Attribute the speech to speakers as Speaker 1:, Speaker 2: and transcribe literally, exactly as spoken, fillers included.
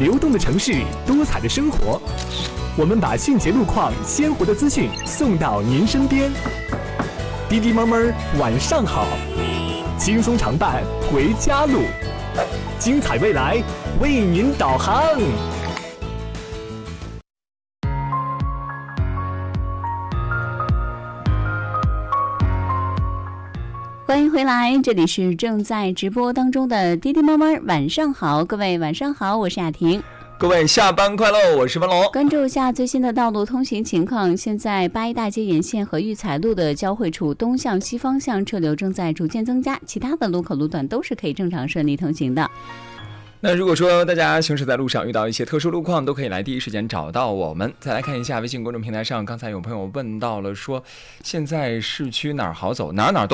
Speaker 1: 流动的城市，多彩的生活。我们把迅捷路况、鲜活的资讯送到您身边。滴滴猫猫晚上好，轻松常伴回家路，精彩未来为您导航。
Speaker 2: 欢迎回来，这里是正在直播当中的滴滴猫猫晚上好，各位晚上好，我是雅婷。
Speaker 3: 各位下班快乐，我是文龙。
Speaker 2: 关注一下最新的道路通行情况，现在八一大街沿线和育才路的交汇处东向西方向车流正在逐渐增加，其他的路口路段都是可以正常顺利通行的。
Speaker 3: 那如果说大家行驶在路上遇到一些特殊路况，都可以来第一时间找到我们。再来看一下微信公众平台上，刚才有朋友问到了说，现在市区哪儿好走，哪儿哪儿都